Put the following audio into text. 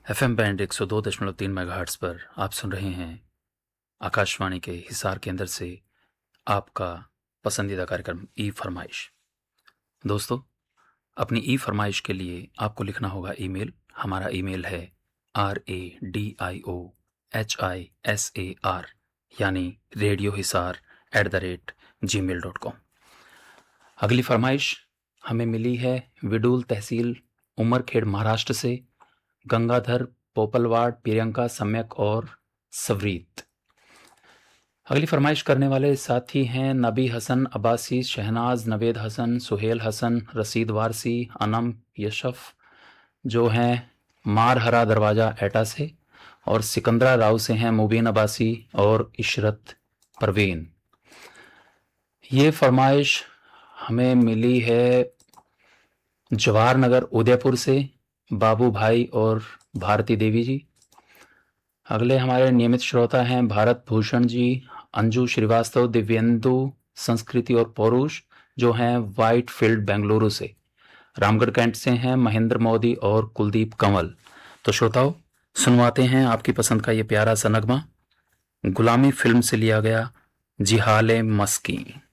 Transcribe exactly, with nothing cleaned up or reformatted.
F M band एक सौ दो दशमलव तीन मेगाहर्ट्ज़ पर आप सुन रहे हैं आकाशवाणी के हिसार केंद्र से आपका पसंदीदा कार्यक्रम ई फरमाइश। दोस्तों, अपनी ई फरमाइश के लिए आपको लिखना होगा ईमेल। हमारा ईमेल है R A D I O H I S A R यानी radio Hisar at the rate ji mail dot com. अगली फरमाइश हमें मिली है विडूल तहसील उमरखेड़ महाराष्ट्र से गंगाधर पोपलवाड़, प्रियंका, सम्यक और सवरीत। अगली फरमाइश करने वाले साथी हैं नबी हसन, अब्बासी, शहनाज, नवेद हसन, सुहेल हसन, रसीद वारसी, अनम, यशफ जो हैं मारहरा दरवाज़ा एटा से, और सिकंदरा राव से हैं मुबीन अब्बासी और इशरत परवीन। ये फरमाइश हमें मिली है जवाहर नगर उदयपुर से बाबू भाई और भारती देवी जी। अगले हमारे नियमित श्रोता हैं भारत भूषण जी, अंजू श्रीवास्तव, दिव्येंदु, संस्कृति और पौरुष जो हैं वाइट फील्ड बेंगलुरु से। रामगढ़ कैंट से हैं महेंद्र मोदी और कुलदीप कंवल। तो श्रोताओं, सुनवाते हैं आपकी पसंद का ये प्यारा सा नगमा, गुलामी फिल्म से लिया गया जिहाले मस्की।